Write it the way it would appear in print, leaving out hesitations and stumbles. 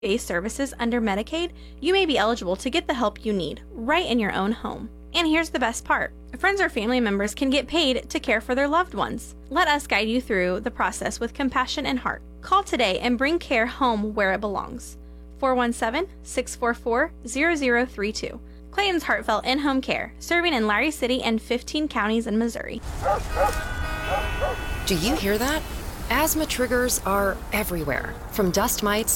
based services under Medicaid, you may be eligible to get the help you need right in your own home. And here's the best part. Friends or family members can get paid to care for their loved ones. Let us guide you through the process with compassion and heart. Call today and bring care home where it belongs. 417-644-0032. Clayton's Heartfelt In-Home Care, serving in Larry City and 15 counties in Missouri. Do you hear that? Asthma triggers are everywhere, from dust mites